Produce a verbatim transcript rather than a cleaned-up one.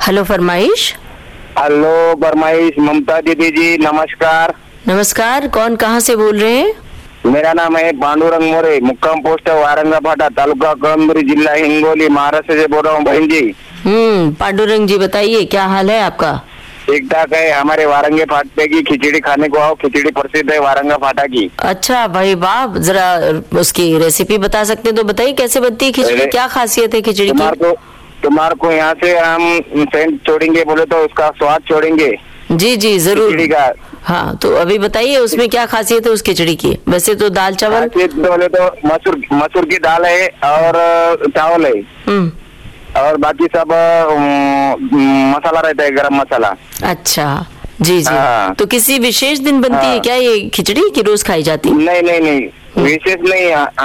Hello फरमाइश। Hello फरमाइश, ममता दीदी जी नमस्कार। नमस्कार, कौन कहाँ से बोल रहे हैं? मेरा नाम है पांडुरंग मोरे, मुक्काम पोस्ट वारंगा फाटा, तालुका कळमनुरी, जिला हिंगोली, महाराष्ट्र से बोल रहा हूँ बहन जी। हम्म पांडुरंग जी, बताइए क्या हाल है आपका? ठीक ठाक है। हमारे वारंगे फाटे की खिचड़ी खाने को आओ, खिचड़ी प्रसिद्ध है वारंगा फाटा की। अच्छा भाई वाह, जरा उसकी रेसिपी बता सकते हैं तो बताइए, कैसे बनती है खिचड़ी, क्या खासियत है खिचड़ी की? तुम्हारे को तुम्हारे को यहाँ से हम सेंट छोड़ेंगे बोले तो उसका स्वाद छोड़ेंगे। जी जी जरूर। खिचड़ी का हाँ तो अभी बताइए उसमें क्या खासियत है उस खिचड़ी की? वैसे तो दाल चावल बोले तो मसूर मसूर की दाल है और चावल है हम्म और बाकी सब अम, मसाला रहता है, गरम मसाला। अच्छा जी जी। हाँ। तो किसी विशेष दिन बनती है हाँ। क्या ये खिचड़ी, की रोज खाई जाती है? नहीं नहीं नहीं, विशेष नहीं।